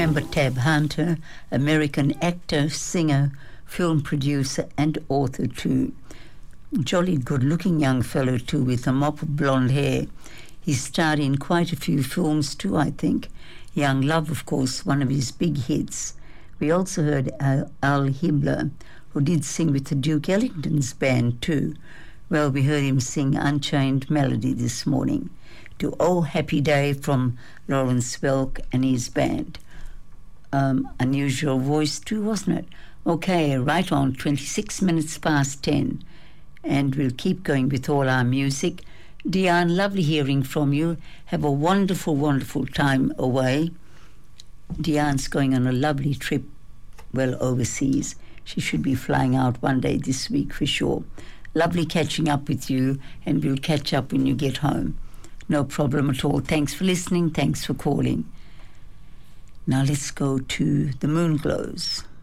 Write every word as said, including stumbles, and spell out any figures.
remember Tab Hunter, American actor, singer, film producer and author too. Jolly good-looking young fellow too, with a mop of blonde hair. He starred in quite a few films too, I think. Young Love, of course, one of his big hits. We also heard Al, Al Hibbler, who did sing with the Duke Ellington's band too. Well, we heard him sing Unchained Melody this morning to Oh Happy Day from Lawrence Welk and his band. Um, unusual voice too, wasn't it? Okay, right on, twenty-six minutes past ten. And we'll keep going with all our music. Diane, lovely hearing from you. Have a wonderful, wonderful time away. Diane's going on a lovely trip, well, overseas. She should be flying out one day this week for sure. Lovely catching up with you, and we'll catch up when you get home. No problem at all. Thanks for listening. Thanks for calling. Now let's go to The Moonglows.